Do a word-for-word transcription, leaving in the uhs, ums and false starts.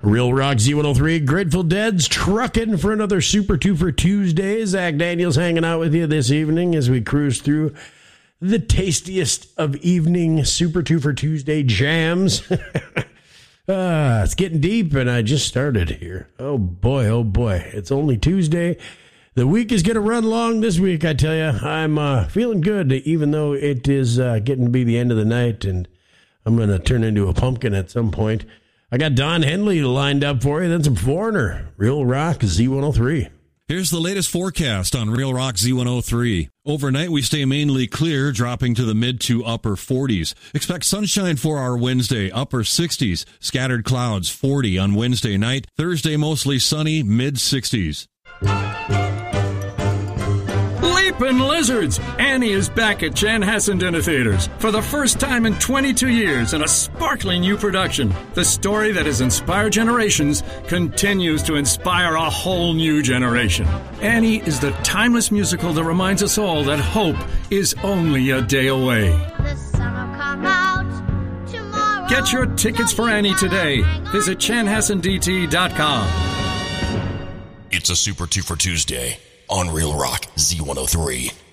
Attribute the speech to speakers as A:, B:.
A: Real Rock Z one oh three, Grateful Dead's trucking for another Super two for Tuesday. Zach Daniels hanging out with you this evening as we cruise through the tastiest of evening Super two for Tuesday jams. uh, it's getting deep, and I just started here. Oh, boy, oh, boy. It's only Tuesday. The week is going to run long this week, I tell you. I'm uh, feeling good, even though it is uh, getting to be the end of the night, and I'm going to turn into a pumpkin at some point. I got Don Henley lined up for you, then some Foreigner, Real Rock Z one oh three.
B: Here's the latest forecast on Real Rock Z one oh three. Overnight, we stay mainly clear, dropping to the mid to upper forties. Expect sunshine for our Wednesday, upper sixties. Scattered clouds, forty on Wednesday night. Thursday, mostly sunny, mid sixties.
C: Leapin' Lizards! Annie is back at Chanhassen Dinner Theaters for the first time in twenty-two years in a sparkling new production. The story that has inspired generations continues to inspire a whole new generation. Annie is the timeless musical that reminds us all that hope is only a day away.
D: The sun will come out tomorrow.
C: Get your tickets for Annie today. Visit chanhassen d t dot com.
E: It's a Super two for Tuesday on Real Rock Z one oh three.